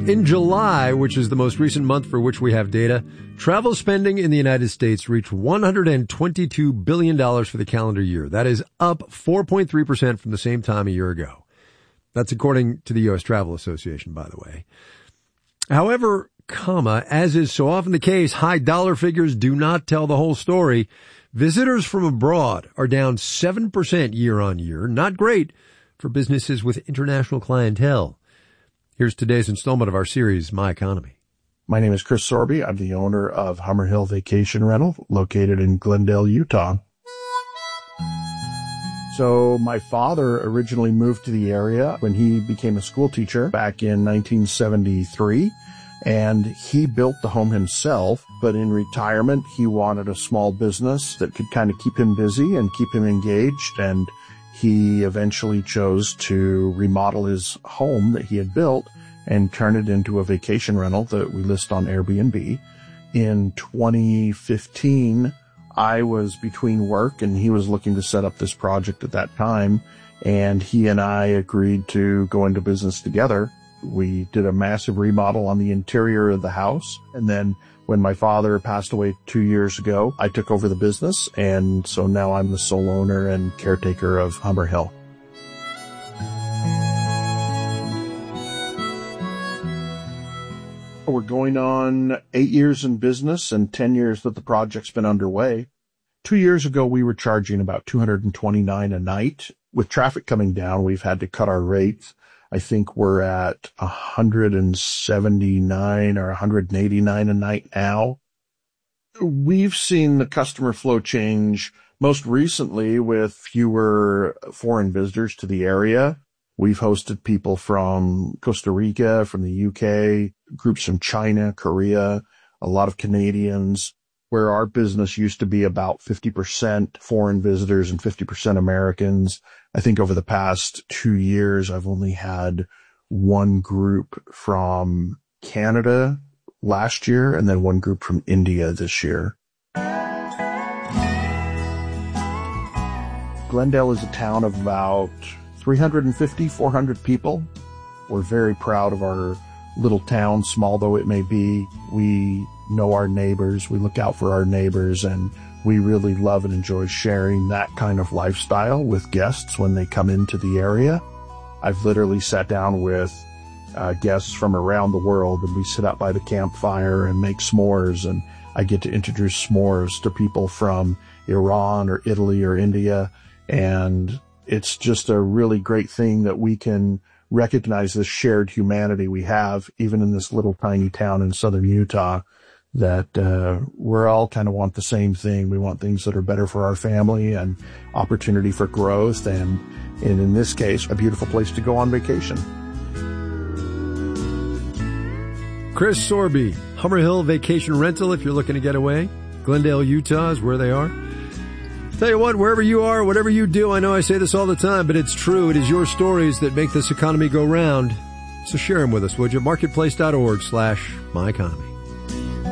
In July, which is the most recent month for which we have data, travel spending in the United States reached $122 billion for the calendar year. That is up 4.3% from the same time a year ago. That's according to the U.S. Travel Association, by the way. However, as is so often the case, high dollar figures do not tell the whole story. Visitors from abroad are down 7% year on year. Not great for businesses with international clientele. Here's today's installment of our series, My Economy. My name is Chris Sorby. I'm the owner of Hummer Hill Vacation Rental, located in Glendale, Utah. So my father originally moved to the area when he became a school teacher back in 1973, and he built the home himself. But in retirement, he wanted a small business that could kind of keep him busy and keep him engaged, and he eventually chose to remodel his home that he had built and turn it into a vacation rental that we list on Airbnb. In 2015, I was between work and he was looking to set up this project at that time, and he and I agreed to go into business together. We did a massive remodel on the interior of the house, and then when my father passed away 2 years ago, I took over the business, and so now I'm the sole owner and caretaker of Hummer Hill. We're going on 8 years in business and 10 years that the project's been underway. 2 years ago, we were charging about $229 a night. With traffic coming down, we've had to cut our rates. I think we're at $179 or $189 a night now. We've seen the customer flow change most recently with fewer foreign visitors to the area. We've hosted people from Costa Rica, from the UK, groups from China, Korea, a lot of Canadians, where our business used to be about 50% foreign visitors and 50% Americans. I think over the past 2 years, I've only had one group from Canada last year and then one group from India this year. Glendale is a town of about 350, 400 people. We're very proud of our little town, small though it may be. We know our neighbors, we look out for our neighbors, and we really love and enjoy sharing that kind of lifestyle with guests when they come into the area. I've literally sat down with guests from around the world, and we sit out by the campfire and make s'mores, and I get to introduce s'mores to people from Iran or Italy or India, and it's just a really great thing that we can recognize this shared humanity we have, even in this little tiny town in southern Utah, that we're all kind of want the same thing. We want things that are better for our family and opportunity for growth, and in this case, a beautiful place to go on vacation. Chris Sorby, Hummer Hill Vacation Rental, if you're looking to get away. Glendale, Utah is where they are. Tell you what, wherever you are, whatever you do, I know I say this all the time, but it's true. It is your stories that make this economy go round. So share them with us, would you? Marketplace.org/myeconomy.